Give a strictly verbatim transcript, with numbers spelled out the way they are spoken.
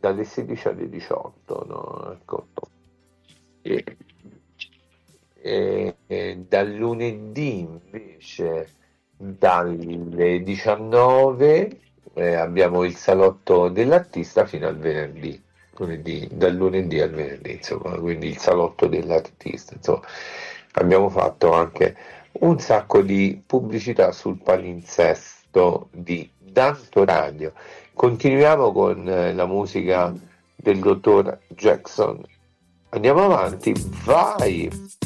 dalle sedici alle diciotto, no? Ecco. E, e- e dal lunedì invece dalle diciannove eh, abbiamo il salotto dell'artista fino al venerdì, lunedì- dal lunedì al venerdì, insomma, quindi il salotto dell'artista, insomma. Abbiamo fatto anche un sacco di pubblicità sul palinsesto di Danto Radio. Continuiamo con eh, la musica del dottor Jackson. Andiamo avanti, vai!